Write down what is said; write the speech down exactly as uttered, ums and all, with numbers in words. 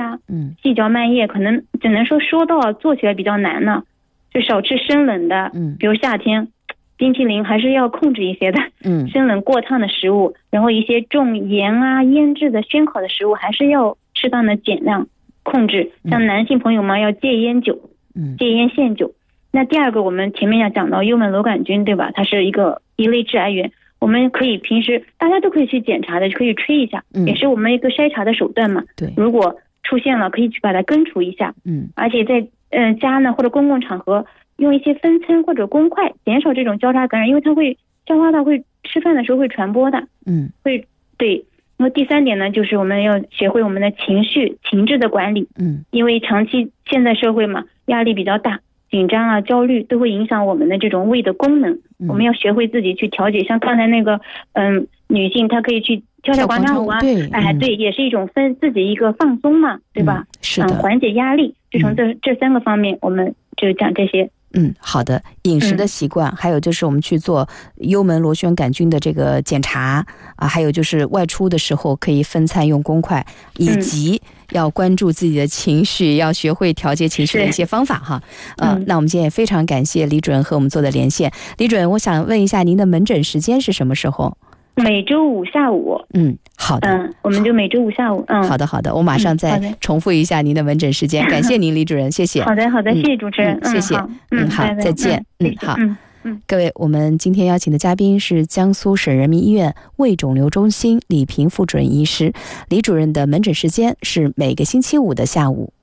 啊，嗯，细嚼慢咽，可能只能说说到做起来比较难呢，就少吃生冷的，嗯，比如夏天冰淇淋还是要控制一些的，嗯，生冷过烫的食物，然后一些重盐啊、腌制的、熏烤的食物还是要适当的减量控制。像男性朋友们要戒烟酒，嗯，戒烟限酒。那第二个，我们前面要讲到幽门螺杆菌，对吧？它是一个一类致癌源，我们可以平时大家都可以去检查的，可以吹一下，嗯，也是我们一个筛查的手段嘛。对，如果出现了，可以去把它根除一下。嗯，而且在嗯、呃、家呢或者公共场合用一些分餐或者公筷，减少这种交叉感染，因为它会消化道会吃饭的时候会传播的。嗯，会对。然后第三点呢，就是我们要学会我们的情绪情志的管理。嗯，因为长期现在社会嘛，压力比较大。紧张啊、焦虑都会影响我们的这种胃的功能，嗯、我们要学会自己去调节。像刚才那个，嗯，女性她可以去跳跳广场舞啊，对，哎，对，也是一种分自己一个放松嘛，对吧？嗯、是的，嗯，缓解压力。就从这、嗯、这三个方面，我们就讲这些。 嗯，好的，饮食的习惯、嗯，还有就是我们去做幽门螺旋杆菌的这个检查啊，还有就是外出的时候可以分餐用公筷，以及要关注自己的情绪，要学会调节情绪的一些方法哈。呃、嗯，那我们今天也非常感谢李主任和我们做的连线。李主任，我想问一下您的门诊时间是什么时候？ 每周五下午。 嗯，好的。 嗯，我们就每周五下午。嗯， 好的好的，我马上再重复一下您的门诊时间。嗯、感谢您，李主任，谢谢。 好的好的，谢谢主持人。 嗯、谢谢。嗯，好，再见。嗯，好。嗯嗯，各位，我们今天邀请的嘉宾是江苏省人民医院胃肿瘤中心李平副主任医师。李主任的门诊时间是每个星期五的下午。